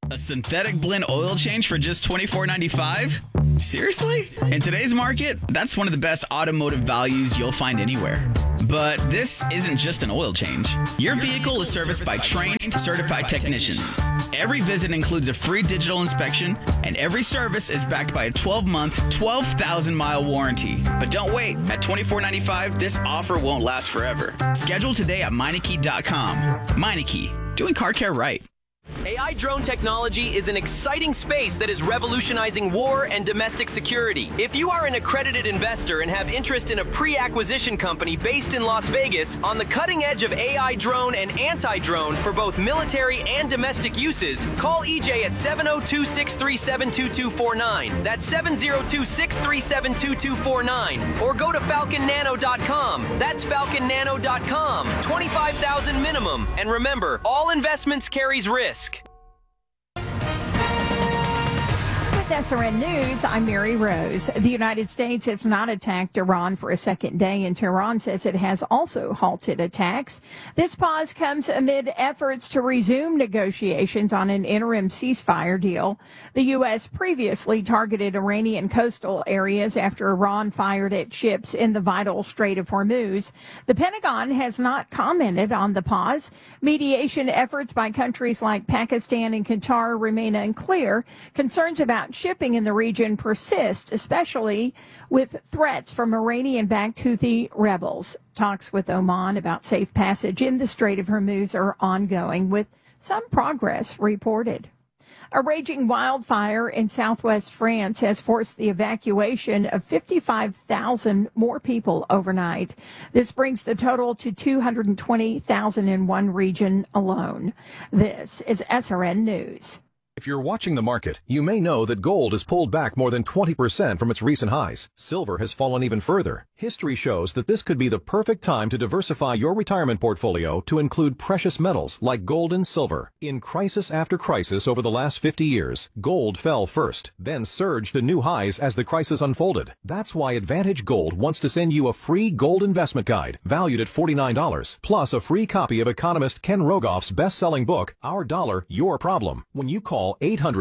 A synthetic blend oil change for just $24.95? Seriously? In today's market, that's one of the best automotive values you'll find anywhere. But this isn't just an oil change. Your vehicle is serviced by trained, certified technicians. Every visit includes a free digital inspection, and every service is backed by a 12-month, 12,000-mile warranty. But don't wait. At $24.95, this offer won't last forever. Schedule today at Meineke.com. Meineke, doing car care right. AI drone technology is an exciting space that is revolutionizing war and domestic security. If you are an accredited investor and have interest in a pre-acquisition company based in Las Vegas on the cutting edge of AI drone and anti-drone for both military and domestic uses, call EJ at 702-637-2249. That's 702-637-2249. Or go to falconnano.com. That's falconnano.com. $25,000 minimum. And remember, all investments carries risk. With SRN News, I'm Mary Rose. The United States has not attacked Iran for a second day, and Tehran says it has also halted attacks. This pause comes amid efforts to resume negotiations on an interim ceasefire deal. The U.S. previously targeted Iranian coastal areas after Iran fired at ships in the vital Strait of Hormuz. The Pentagon has not commented on the pause. Mediation efforts by countries like Pakistan and Qatar remain unclear. Concerns about shipping in the region persist, especially with threats from Iranian-backed Houthi rebels. Talks with Oman about safe passage in the Strait of Hormuz are ongoing, with some progress reported. A raging wildfire in southwest France has forced the evacuation of 55,000 more people overnight. This brings the total to 220,000 in one region alone. This is SRN News. If you're watching the market, you may know that gold has pulled back more than 20% from its recent highs. Silver has fallen even further. History shows that this could be the perfect time to diversify your retirement portfolio to include precious metals like gold and silver. In crisis after crisis over the last 50 years, gold fell first, then surged to new highs as the crisis unfolded. That's why Advantage Gold wants to send you a free gold investment guide valued at $49, plus a free copy of economist Ken Rogoff's best-selling book, Our Dollar, Your Problem, when you call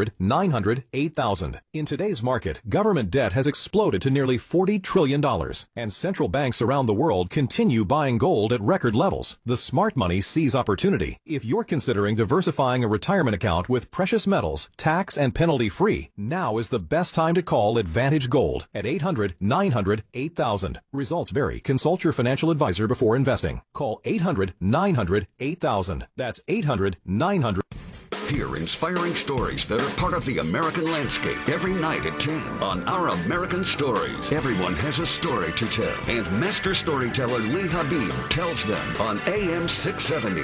800-900-8000. In today's market, government debt has exploded to nearly $40 trillion, and central banks around the world continue buying gold at record levels. The smart money sees opportunity. If you're considering diversifying a retirement account with precious metals, tax and penalty-free, now is the best time to call Advantage Gold at 800-900-8000. Results vary. Consult your financial advisor before investing. Call 800-900-8000. That's 800-900. Hear inspiring stories that are part of the American landscape every night at 10 on Our American Stories. Everyone has a story to tell, and master storyteller Lee Habib tells them on AM 670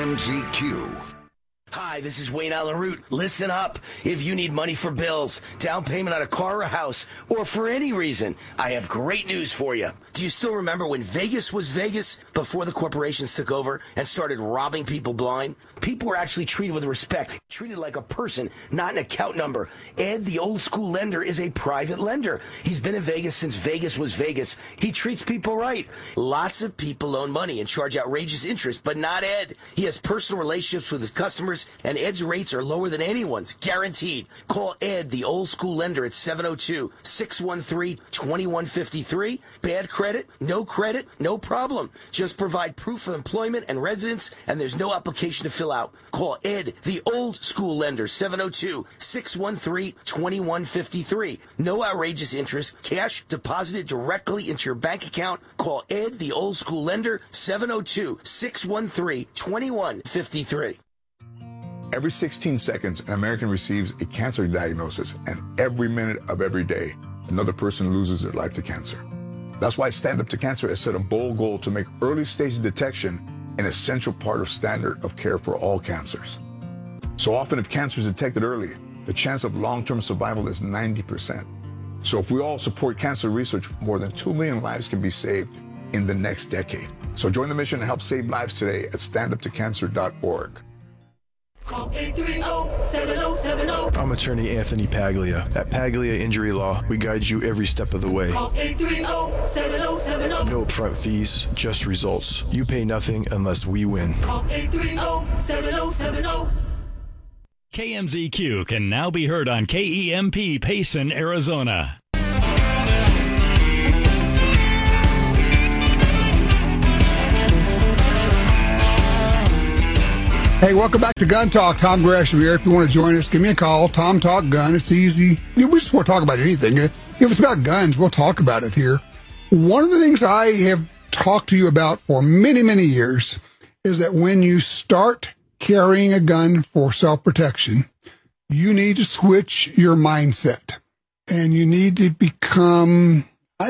KMZQ. Hi, this is Wayne Allen Root. Listen up. If you need money for bills, down payment on a car or a house, or for any reason, I have great news for you. Do you still remember when Vegas was Vegas before the corporations took over and started robbing people blind? People were actually treated with respect, treated like a person, not an account number. Ed, the old school lender, is a private lender. He's been in Vegas since Vegas was Vegas. He treats people right. Lots of people loan money and charge outrageous interest, but not Ed. He has personal relationships with his customers, and Ed's rates are lower than anyone's, guaranteed. Call Ed, the old school lender, at 702-613-2153. Bad credit, no problem. Just provide proof of employment and residence, and there's no application to fill out. Call Ed, the old school lender, 702-613-2153. No outrageous interest, cash deposited directly into your bank account. Call Ed, the old school lender, 702-613-2153. Every 16 seconds, an American receives a cancer diagnosis, and every minute of every day, another person loses their life to cancer. That's why Stand Up to Cancer has set a bold goal to make early-stage detection an essential part of standard of care for all cancers. So often, if cancer is detected early, the chance of long-term survival is 90%. So if we all support cancer research, more than 2 million lives can be saved in the next decade. So join the mission and help save lives today at standuptocancer.org. Call 830-7070. I'm attorney Anthony Paglia. At Paglia Injury Law, we guide you every step of the way. Call 830-7070. No upfront fees, just results. You pay nothing unless we win. Call 830-7070. KMZQ can now be heard on KEMP Payson, Arizona. Hey, welcome back to Gun Talk. Tom Gresham here. If you want to join us, give me a call. Tom Talk Gun. It's easy. We just want to talk about anything. If it's about guns, we'll talk about it here. One of the things I have talked to you about for many, many years is that when you start carrying a gun for self-protection, you need to switch your mindset. And you need to become,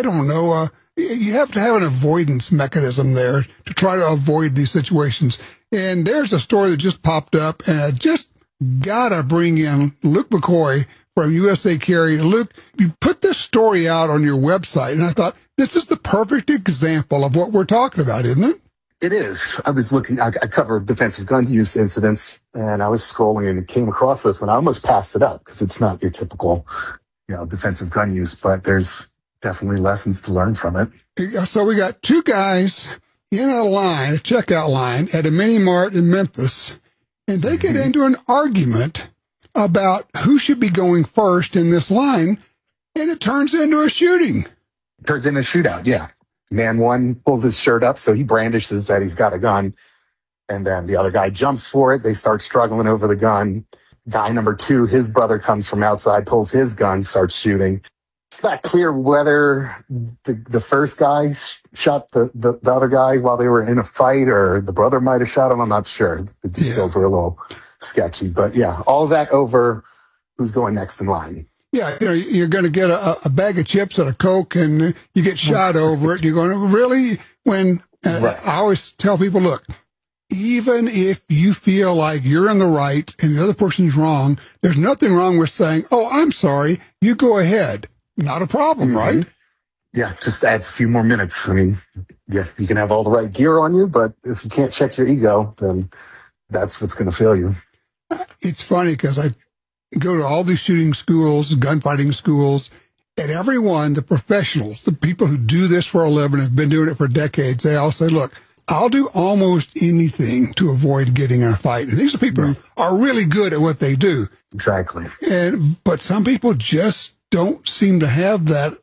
you have to have an avoidance mechanism there to try to avoid these situations. And there's a story that just popped up, and I just got to bring in Luke McCoy from USA Carry. Luke, you put this story out on your website, and I thought, this is the perfect example of what we're talking about, isn't it? It is. I was looking, I cover defensive gun use incidents, and I was scrolling and came across this one. I almost passed it up because it's not your typical, defensive gun use, but there's definitely lessons to learn from it. So we got two guys in a checkout line at a mini mart in Memphis, and they get into an argument about who should be going first in this line, and it turns into a shooting. It turns into a shootout, yeah. Man one pulls his shirt up, so he brandishes that he's got a gun, and then the other guy jumps for it. They start struggling over the gun. Guy number two, his brother comes from outside, pulls his gun, starts shooting. It's not clear whether the first guy shot the other guy while they were in a fight, or the brother might have shot him. I'm not sure. The details were a little sketchy. But yeah, all of that over who's going next in line. Yeah, you're going to get a bag of chips and a Coke, and you get shot over it. You're going to really, I always tell people, look, even if you feel like you're in the right and the other person's wrong, there's nothing wrong with saying, oh, I'm sorry, you go ahead. Not a problem, right? Yeah, just adds a few more minutes. I mean, yeah, you can have all the right gear on you, but if you can't check your ego, then that's what's going to fail you. It's funny because I go to all these shooting schools, gunfighting schools, and everyone, the professionals, the people who do this for a living, have been doing it for decades, they all say, look, I'll do almost anything to avoid getting in a fight. And these are people who are really good at what they do. Exactly. But some people just don't seem to have that.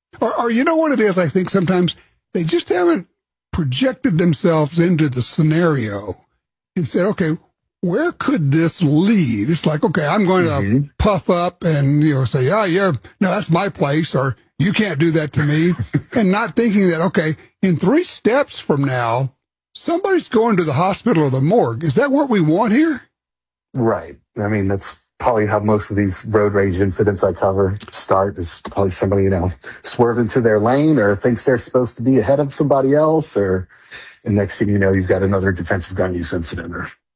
Or you know what it is? I think sometimes they just haven't projected themselves into the scenario and said, okay, where could this lead? It's like, okay, I'm going to puff up and, say, no, that's my place, or you can't do that to me. And not thinking that, okay, in 3 steps from now, somebody's going to the hospital or the morgue. Is that what we want here? Right. I mean, that's probably how most of these road rage incidents I cover start, is probably somebody, swerved into their lane or thinks they're supposed to be ahead of somebody else, and next thing you know, you've got another defensive gun use incident.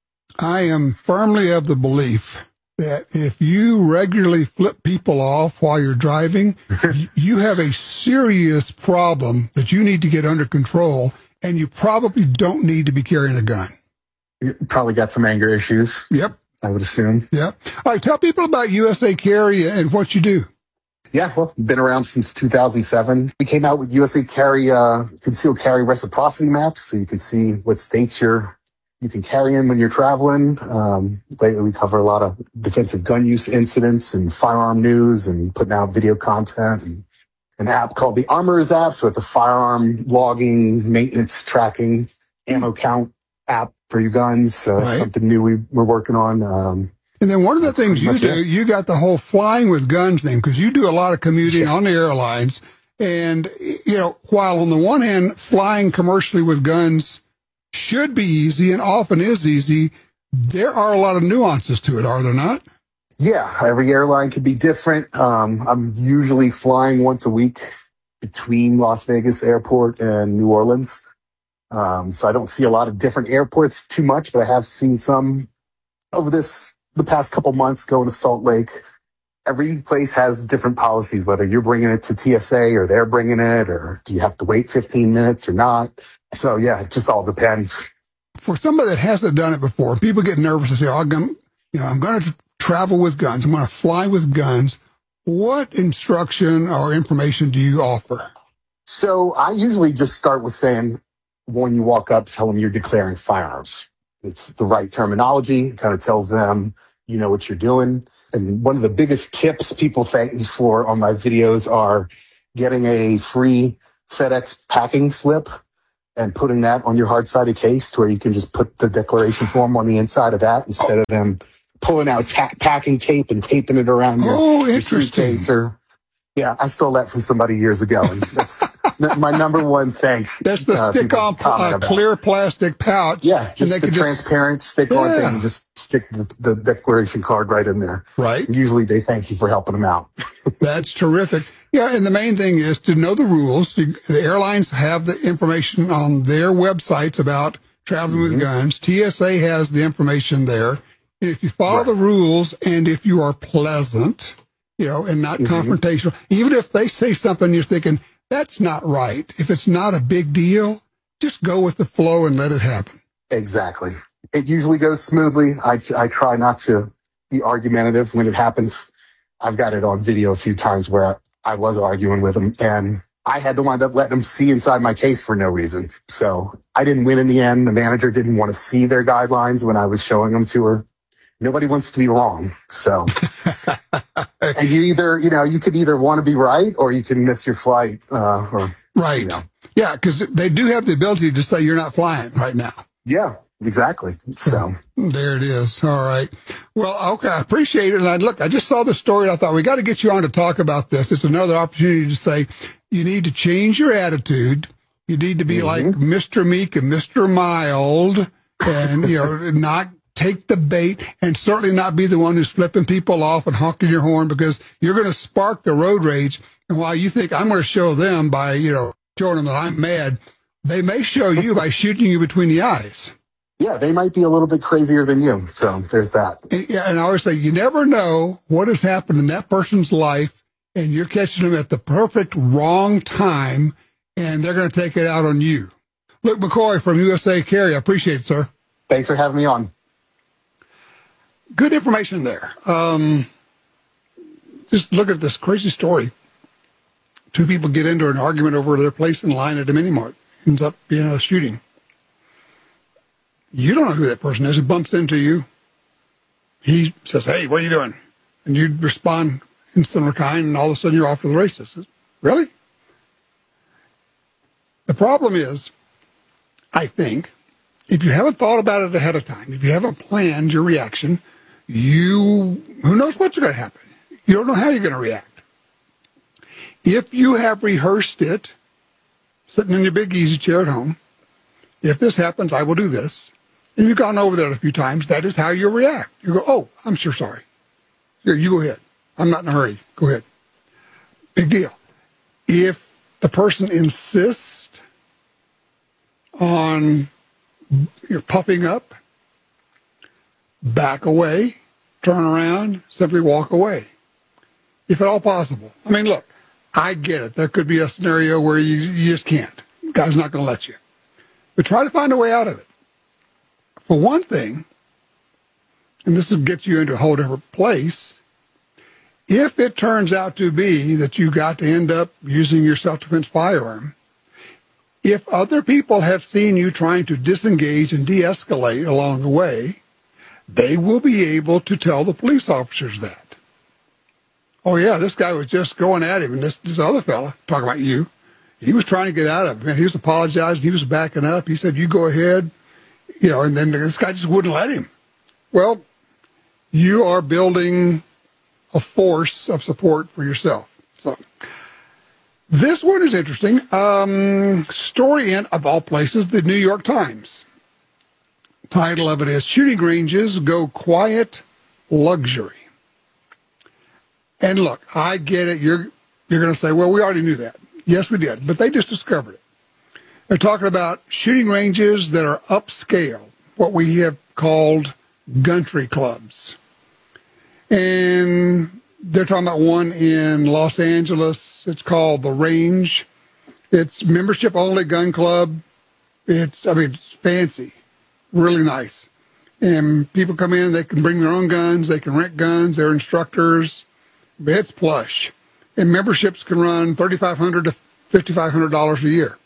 I am firmly of the belief that if you regularly flip people off while you're driving, you have a serious problem that you need to get under control, and you probably don't need to be carrying a gun. You probably got some anger issues. Yep. I would assume. Yep. All right, tell people about USA Carry and what you do. Yeah, well, been around since 2007. We came out with USA Carry concealed carry reciprocity maps, so you can see what states you can carry in when you're traveling. Lately, we cover a lot of defensive gun use incidents and firearm news, and putting out video content, and an app called the Armorers app. So it's a firearm logging, maintenance tracking, ammo count app for your guns. Something new we're working on. And then one of the things you do, you got the whole flying with guns thing, because you do a lot of commuting on the airlines. And, while on the one hand, flying commercially with guns should be easy and often is easy, there are a lot of nuances to it, are there not? Yeah, every airline can be different. I'm usually flying once a week between Las Vegas Airport and New Orleans. So I don't see a lot of different airports too much, but I have seen some over the past couple months going to Salt Lake. Every place has different policies, whether you're bringing it to TSA or they're bringing it, or do you have to wait 15 minutes or not? So yeah, it just all depends. For somebody that hasn't done it before, people get nervous and say, I'm going to travel with guns. I'm going to fly with guns. What instruction or information do you offer? So I usually just start with saying, when you walk up, tell them you're declaring firearms. It's the right terminology. It kind of tells them you know what you're doing. And one of the biggest tips people thank me for on my videos are getting a free FedEx packing slip and putting that on your hard-sided case to where you can just put the declaration form on the inside of that instead of them pulling out packing tape and taping it around your suitcase. Or, yeah, I stole that from somebody years ago. And that's my number one thing. That's the stick-on clear plastic pouch. Yeah, just the transparent stick-on thing. Just stick the declaration card right in there. Right. And usually they thank you for helping them out. That's terrific. Yeah, and the main thing is to know the rules. The airlines have the information on their websites about traveling with guns. TSA has the information there. And if you follow the rules and if you are pleasant, and not confrontational, even if they say something you're thinking, that's not right. If it's not a big deal, just go with the flow and let it happen. Exactly. It usually goes smoothly. I try not to be argumentative when it happens. I've got it on video a few times where I was arguing with them, and I had to wind up letting them see inside my case for no reason. So I didn't win in the end. The manager didn't want to see their guidelines when I was showing them to her. Nobody wants to be wrong. So, and you could either want to be right or you can miss your flight. Right. Yeah, because they do have the ability to say you're not flying right now. Yeah, exactly. So there it is. All right. Well, okay. I appreciate it. And I just saw the story. And I thought we got to get you on to talk about this. It's another opportunity to say you need to change your attitude. You need to be like Mr. Meek and Mr. Mild and, not take the bait and certainly not be the one who's flipping people off and honking your horn, because you're going to spark the road rage. And while you think I'm going to show them by, showing them that I'm mad, they may show you by shooting you between the eyes. Yeah, they might be a little bit crazier than you. So there's that. And I always say, you never know what has happened in that person's life, and you're catching them at the perfect wrong time, and they're going to take it out on you. Luke McCoy from USA Carry. I appreciate it, sir. Thanks for having me on. Good information there. Just look at this crazy story. Two people get into an argument over their place in line at a mini mart. Ends up being a shooting. You don't know who that person is. Who bumps into you. He says, "Hey, what are you doing?" And you respond instant or kind, and all of a sudden you're off to the races. Really? The problem is, I think, if you haven't thought about it ahead of time, if you haven't planned your reaction, who knows what's going to happen? You don't know how you're going to react. If you have rehearsed it, sitting in your big easy chair at home, if this happens, I will do this. And you've gone over that a few times, that is how you react. You go, "Oh, I'm sure sorry. Here, you go ahead. I'm not in a hurry. Go ahead." Big deal. If the person insists on puffing up, back away, turn around, simply walk away, if at all possible. I mean, look, I get it. There could be a scenario where you just can't. The guy's not going to let you. But try to find a way out of it. For one thing, and this gets you into a whole different place, if it turns out to be that you got to end up using your self-defense firearm, if other people have seen you trying to disengage and de-escalate along the way, they will be able to tell the police officers that. "Oh, yeah, this guy was just going at him, and this other fella, talking about you, he was trying to get out of it. And he was apologizing. He was backing up. He said, 'You go ahead.' And then this guy just wouldn't let him." Well, you are building a force of support for yourself. So this one is interesting. Story in, of all places, the New York Times. Title of it is, "Shooting Ranges Go Quiet Luxury." And look, I get it. You're going to say, "Well, we already knew that." Yes, we did. But they just discovered it. They're talking about shooting ranges that are upscale, what we have called country clubs. And they're talking about one in Los Angeles. It's called The Range. It's membership-only gun club. It's fancy, really nice. And people come in, they can bring their own guns, they can rent guns, they're instructors. But it's plush. And memberships can run $3,500 to $5,500 a year.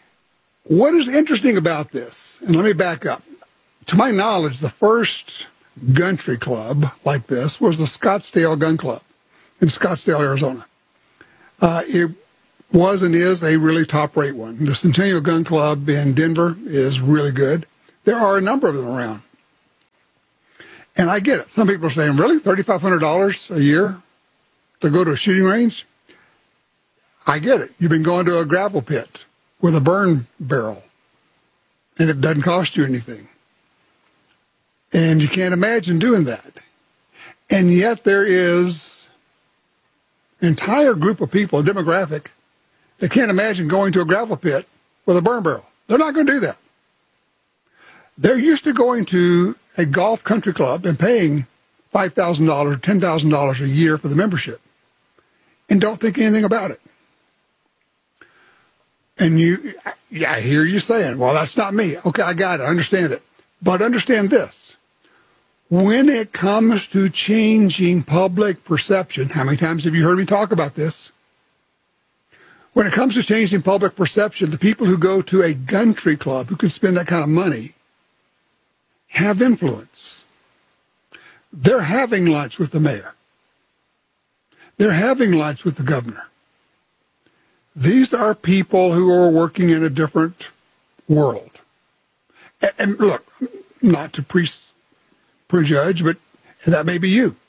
What is interesting about this, and let me back up. To my knowledge, the first country club like this was the Scottsdale Gun Club in Scottsdale, Arizona. It was and is a really top-rate one. The Centennial Gun Club in Denver is really good. There are a number of them around. And I get it. Some people are saying, really, $3,500 a year to go to a shooting range? I get it. You've been going to a gravel pit with a burn barrel, and it doesn't cost you anything. And you can't imagine doing that. And yet there is an entire group of people, a demographic, that can't imagine going to a gravel pit with a burn barrel. They're not going to do that. They're used to going to a golf country club and paying $5,000, $10,000 a year for the membership and don't think anything about it. And I hear you saying, well, that's not me. Okay, I got it. I understand it. But understand this. When it comes to changing public perception, how many times have you heard me talk about this? When it comes to changing public perception, the people who go to a country club, who can spend that kind of money, have influence. They're having lunch with the mayor. They're having lunch with the governor. These are people who are working in a different world. And look, not to prejudge, but that may be you.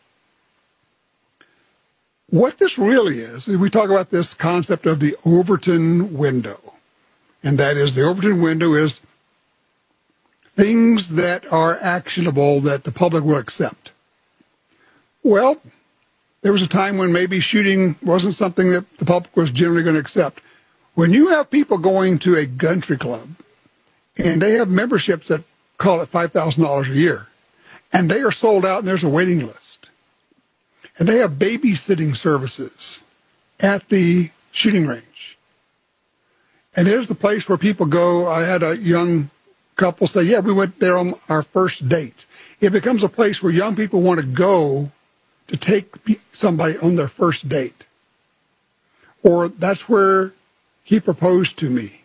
What this really is, we talk about this concept of the Overton window. And that is, the Overton window is things that are actionable that the public will accept. Well, there was a time when maybe shooting wasn't something that the public was generally going to accept. When you have people going to a country club, and they have memberships that call it $5,000 a year, and they are sold out and there's a waiting list, and they have babysitting services at the shooting range, and there's the place where people go. I had a young couple say, yeah, we went there on our first date. It becomes a place where young people want to go to take somebody on their first date. Or that's where he proposed to me.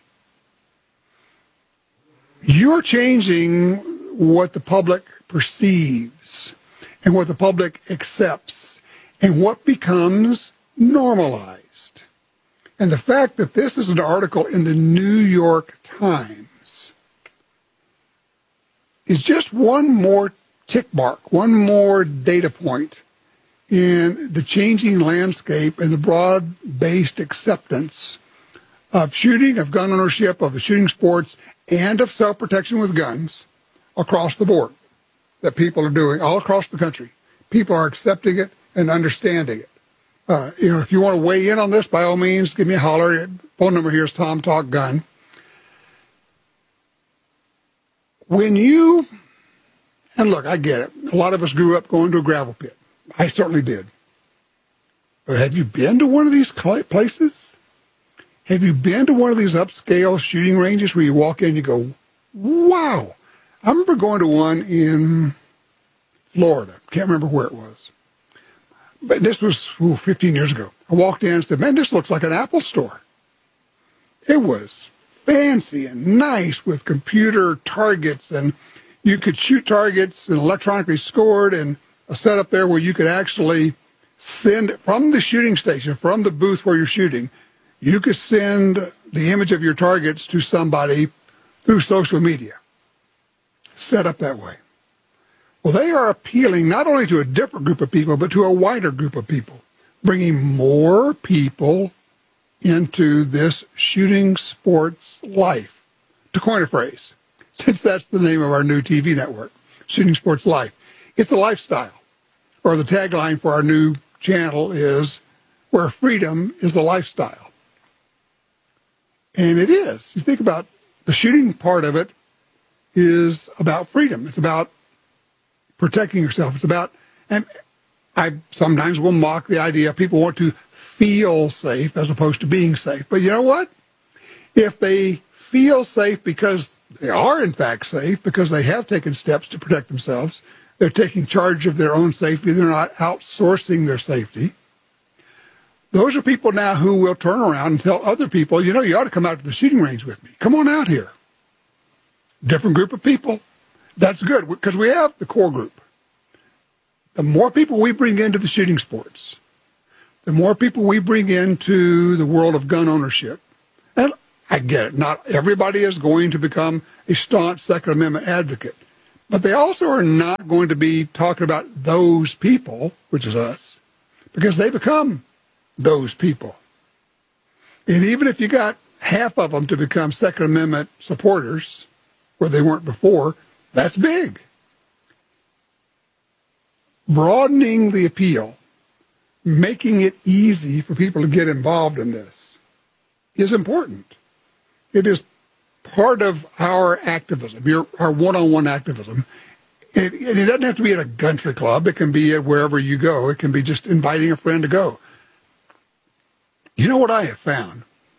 You're changing what the public perceives and what the public accepts and what becomes normalized. And the fact that this is an article in the New York Times is just one more tick mark, one more data point in the changing landscape and the broad-based acceptance of shooting, of gun ownership, of the shooting sports, and of self-protection with guns across the board that people are doing all across the country. People are accepting it and understanding it. If you want to weigh in on this, by all means, give me a holler. Phone number here is Tom Talk Gun. And look, I get it. A lot of us grew up going to a gravel pit. I certainly did. But have you been to one of these places? Have you been to one of these upscale shooting ranges where you walk in and you go, wow. I remember going to one in Florida. Can't remember where it was. But this was 15 years ago. I walked in and said, man, this looks like an Apple store. It was fancy and nice with computer targets, and you could shoot targets and electronically scored, and a setup there where you could actually send from the shooting station, from the booth where you're shooting, you could send the image of your targets to somebody through social media. Set up that way. Well, they are appealing not only to a different group of people, but to a wider group of people, bringing more people into this shooting sports life, to coin a phrase, since that's the name of our new TV network, Shooting Sports Life. It's a lifestyle, or the tagline for our new channel is, where freedom is a lifestyle. And it is. You think about the shooting part of it is about freedom. It's about protecting yourself. It's about, and I sometimes will mock the idea people want to feel safe as opposed to being safe. But you know what? If they feel safe because they are in fact safe, because they have taken steps to protect themselves, they're taking charge of their own safety, they're not outsourcing their safety, those are people now who will turn around and tell other people, you know, you ought to come out to the shooting range with me. Come on out here. Different group of people. That's good, because we have the core group. The more people we bring into the shooting sports, the more people we bring into the world of gun ownership. And I get it, not everybody is going to become a staunch Second Amendment advocate, but they also are not going to be talking about those people, which is us, because they become those people. And even if you got half of them to become Second Amendment supporters, where they weren't before, that's big. Broadening the appeal, making it easy for people to get involved in this is important. It is part of our activism, our one-on-one activism. It doesn't have to be at a country club. It can be at wherever you go. It can be just inviting a friend to go. You know what I have found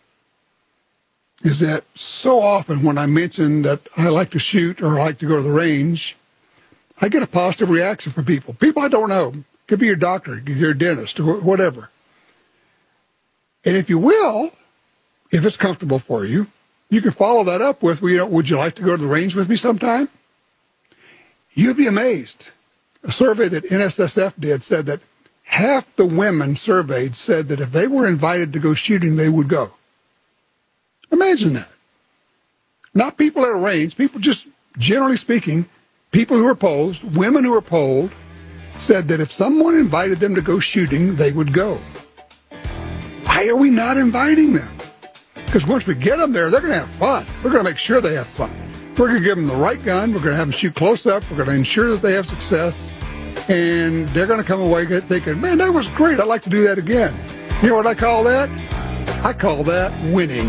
is that so often when I mention that I like to shoot or I like to go to the range, I get a positive reaction from people. People I don't know. It could be your doctor, your dentist, or whatever. And if you will, if it's comfortable for you, you can follow that up with, well, would you like to go to the range with me sometime? You'd be amazed. A survey that NSSF did said that half the women surveyed said that if they were invited to go shooting, they would go. Imagine that. Not people at a range, people just generally speaking, people who are polled, women who are polled, said that if someone invited them to go shooting, they would go. Why are we not inviting them? Because once we get them there, they're going to have fun. We're going to make sure they have fun. We're going to give them the right gun. We're going to have them shoot close up. We're going to ensure that they have success. And they're going to come away thinking, man, that was great. I'd like to do that again. You know what I call that? I call that winning.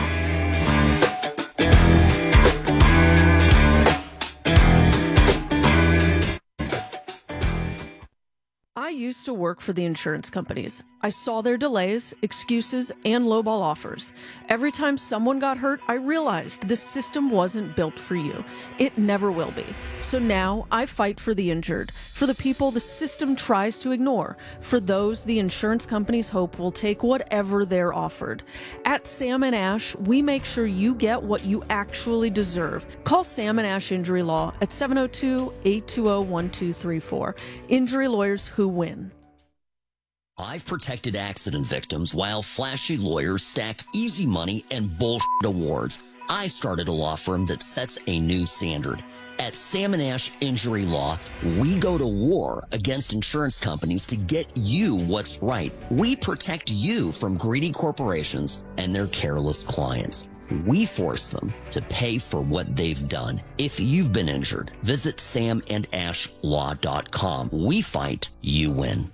I used to work for the insurance companies. I saw their delays, excuses, and lowball offers. Every time someone got hurt, I realized this system wasn't built for you. It never will be. So now I fight for the injured, for the people the system tries to ignore, for those the insurance companies hope will take whatever they're offered. At Sam & Ash, we make sure you get what you actually deserve. Call Sam & Ash Injury Law at 702-820-1234. Injury lawyers who win. I've protected accident victims while flashy lawyers stack easy money and bullshit awards. I started a law firm that sets a new standard. At Sam & Ash Injury Law, we go to war against insurance companies to get you what's right. We protect you from greedy corporations and their careless clients. We force them to pay for what they've done. If you've been injured, visit samandashlaw.com. We fight, you win.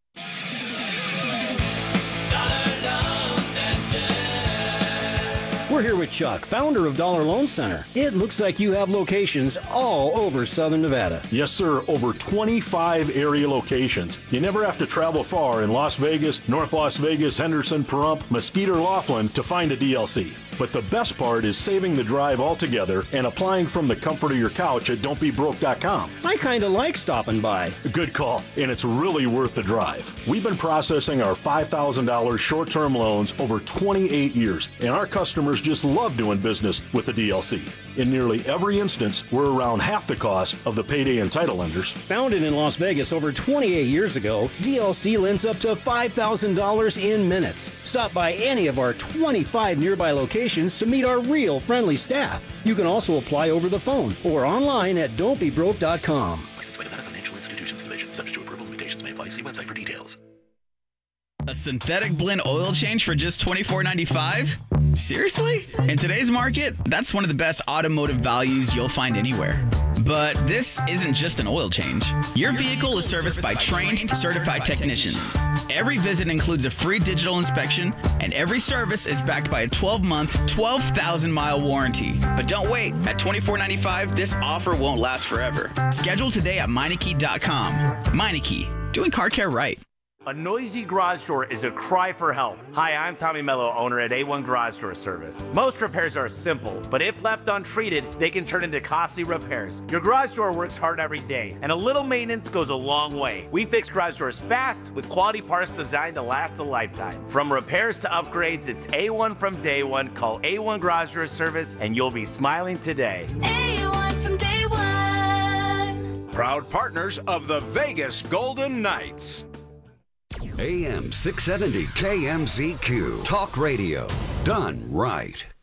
We're here with Chuck, founder of Dollar Loan Center. It looks like you have locations all over Southern Nevada. Yes, sir. Over 25 area locations. You never have to travel far in Las Vegas, North Las Vegas, Henderson, Pahrump, Mesquite, or Laughlin to find a DLC. But the best part is saving the drive altogether and applying from the comfort of your couch at don'tbebroke.com. I kind of like stopping by. Good call, and it's really worth the drive. We've been processing our $5,000 short-term loans over 28 years, and our customers just love doing business with the DLC. In nearly every instance, we're around half the cost of the payday and title lenders. Founded in Las Vegas over 28 years ago, DLC lends up to $5,000 in minutes. Stop by any of our 25 nearby locations to meet our real friendly staff. You can also apply over the phone or online at don'tbebroke.com. Licensed by Nevada Financial Institutions Division. Subject to approval, limitations may apply. See website for details. A synthetic blend oil change for just $24.95? Seriously? In today's market, that's one of the best automotive values you'll find anywhere. But this isn't just an oil change. Your vehicle is serviced by trained, certified technicians. Every visit includes a free digital inspection, and every service is backed by a 12-month, 12,000-mile warranty. But don't wait. At $24.95, this offer won't last forever. Schedule today at Meineke.com. Meineke, doing car care right. A noisy garage door is a cry for help. Hi, I'm Tommy Mello, owner at A1 Garage Door Service. Most repairs are simple, but if left untreated, they can turn into costly repairs. Your garage door works hard every day, and a little maintenance goes a long way. We fix garage doors fast with quality parts designed to last a lifetime. From repairs to upgrades, it's A1 from day one. Call A1 Garage Door Service, and you'll be smiling today. A1 from day one. proud partners of the Vegas Golden Knights. AM 670 KMZQ. Talk radio. Done right.